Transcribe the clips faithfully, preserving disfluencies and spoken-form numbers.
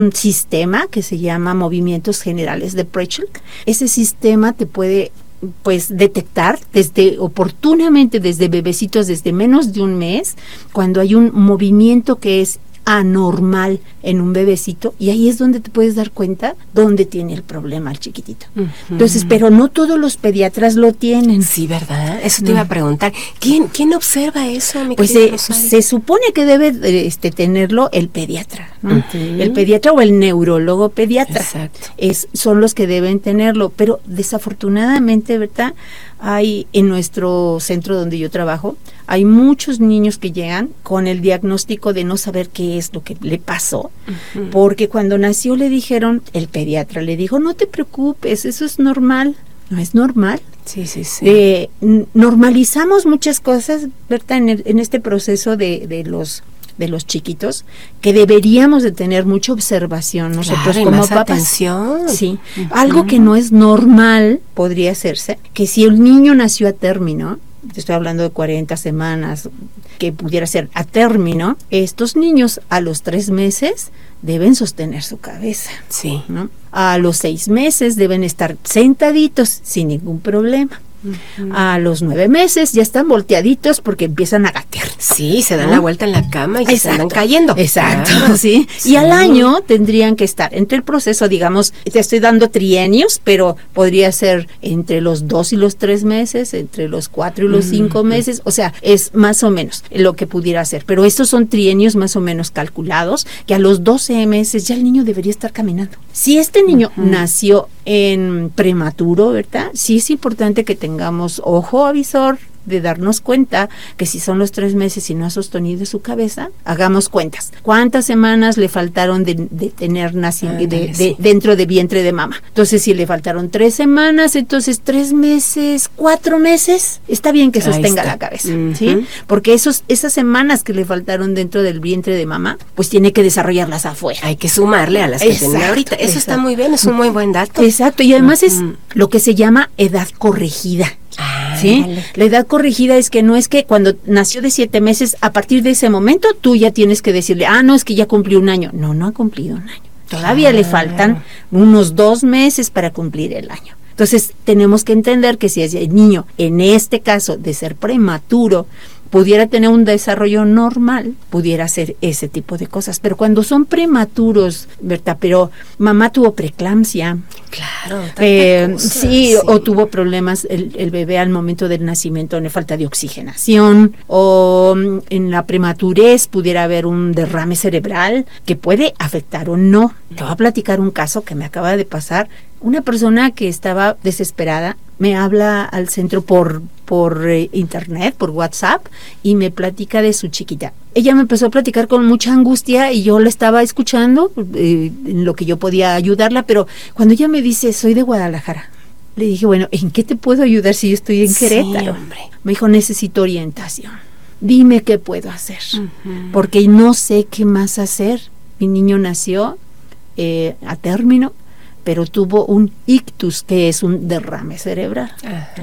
un sistema que se llama Movimientos Generales de Preschel. Ese sistema te puede pues detectar desde oportunamente desde bebecitos, desde menos de un mes, cuando hay un movimiento que es anormal en un bebecito, y ahí es donde te puedes dar cuenta dónde tiene el problema el chiquitito. Uh-huh. Entonces, pero no todos los pediatras lo tienen. Sí, ¿verdad? Eso te no. iba a preguntar. ¿Quién, quién observa eso, mi Pues se, se supone que debe este, tenerlo el pediatra, ¿no? Uh-huh. El pediatra o el neurólogo pediatra. Exacto. Es, son los que deben tenerlo, pero desafortunadamente, ¿verdad? Hay en nuestro centro donde yo trabajo, hay muchos niños que llegan con el diagnóstico de no saber qué es lo que le pasó, uh-huh. porque cuando nació le dijeron, el pediatra le dijo, no te preocupes, eso es normal. No es normal. Sí, sí, sí. Eh, n- normalizamos muchas cosas, ¿verdad? En, el, en este proceso de, de los de los chiquitos, que deberíamos de tener mucha observación nosotros claro, como más papás. Atención. Sí, uh-huh. Algo que no es normal podría hacerse, que si el niño nació a término, te estoy hablando de cuarenta semanas, que pudiera ser a término, estos niños a los tres meses deben sostener su cabeza. Sí. ¿No? A los seis meses deben estar sentaditos sin ningún problema. Uh-huh. A los nueve meses ya están volteaditos porque empiezan a gatear. Sí, se dan ¿no? la vuelta en la cama y Exacto. se andan cayendo. Exacto, claro. ¿sí? sí. Y al año tendrían que estar entre el proceso, digamos, te estoy dando trienios, pero podría ser entre los dos y los tres meses, entre los cuatro y los uh-huh. cinco meses, o sea, es más o menos lo que pudiera ser. Pero estos son trienios más o menos calculados, que a los doce meses ya el niño debería estar caminando. Si este niño uh-huh. nació en prematuro, ¿verdad? Sí es importante que tengamos ojo avisor de darnos cuenta que si son los tres meses y no ha sostenido su cabeza, hagamos cuentas. ¿Cuántas semanas le faltaron de, de tener nacimiento de, de, sí. dentro de vientre de mama? Entonces, si le faltaron tres semanas, entonces tres meses, cuatro meses, está bien que sostenga la cabeza, uh-huh. ¿sí? Porque esos, esas semanas que le faltaron dentro del vientre de mama, pues tiene que desarrollarlas afuera. Hay que sumarle a las que exacto, tienen ahorita. Eso exacto. está muy bien, es un muy buen dato. Exacto, y además uh-huh. es lo que se llama edad corregida. Ah, ¿sí? Vale. La edad corregida es que no es que cuando nació de siete meses, a partir de ese momento tú ya tienes que decirle, ah, no, es que ya cumplió un año. No, no ha cumplido un año. Todavía ah. le faltan unos dos meses para cumplir el año. Entonces, tenemos que entender que si el niño, en este caso, de ser prematuro, pudiera tener un desarrollo normal, pudiera hacer ese tipo de cosas. Pero cuando son prematuros, ¿verdad? Pero mamá tuvo preeclampsia. Claro. Eh, cosa, sí, sí, o tuvo problemas el, el bebé al momento del nacimiento, de falta de oxigenación, o en la prematurez pudiera haber un derrame cerebral que puede afectar o no. Te voy a platicar un caso que me acaba de pasar. Una persona que estaba desesperada me habla al centro por por eh, internet, por WhatsApp, y me platica de su chiquita. Ella me empezó a platicar con mucha angustia y yo la estaba escuchando eh, en lo que yo podía ayudarla, pero cuando ella me dice, soy de Guadalajara, le dije, bueno, ¿en qué te puedo ayudar si yo estoy en Querétaro? Sí, hombre. Me dijo, necesito orientación. Dime qué puedo hacer, uh-huh. porque no sé qué más hacer. Mi niño nació eh, a término, pero tuvo un ictus, que es un derrame cerebral,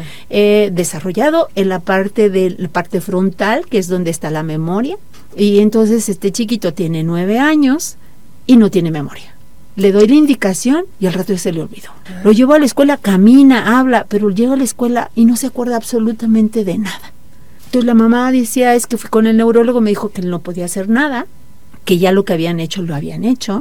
eh, desarrollado en la parte de la parte frontal, que es donde está la memoria, y entonces este chiquito tiene nueve años y no tiene memoria. Le doy la indicación y al rato ya se le olvidó. Ah. Lo llevo a la escuela, camina, habla, pero llega a la escuela y no se acuerda absolutamente de nada. Entonces la mamá decía, es que fui con el neurólogo, me dijo que no podía hacer nada, que ya lo que habían hecho lo habían hecho.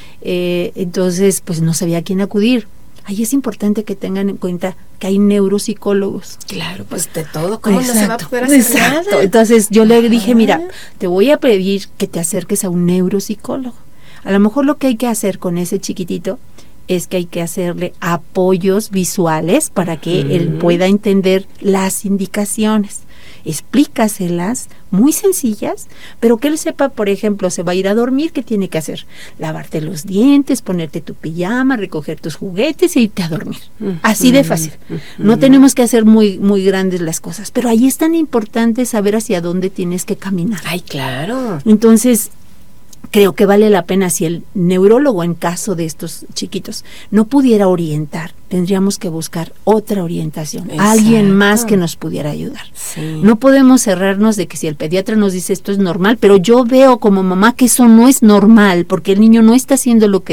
Eh, entonces, pues no sabía a quién acudir. Ahí es importante que tengan en cuenta que hay neuropsicólogos. Claro, pues de todo, ¿cómo exacto, no se va a poder hacer exacto. nada? Entonces yo le dije, mira, te voy a pedir que te acerques a un neuropsicólogo. A lo mejor lo que hay que hacer con ese chiquitito es que hay que hacerle apoyos visuales para que mm. él pueda entender las indicaciones. Explícaselas, muy sencillas, pero que él sepa, por ejemplo, se va a ir a dormir, ¿qué tiene que hacer? Lavarte los dientes, ponerte tu pijama, recoger tus juguetes e irte a dormir. Uh-huh. Así de fácil. Uh-huh. No tenemos que hacer muy, muy grandes las cosas, pero ahí es tan importante saber hacia dónde tienes que caminar. Ay, claro. Entonces, creo que vale la pena, si el neurólogo, en caso de estos chiquitos, no pudiera orientar, tendríamos que buscar otra orientación, Exacto. alguien más que nos pudiera ayudar. Sí. No podemos cerrarnos de que si el pediatra nos dice esto es normal, pero yo veo como mamá que eso no es normal, porque el niño no está haciendo lo que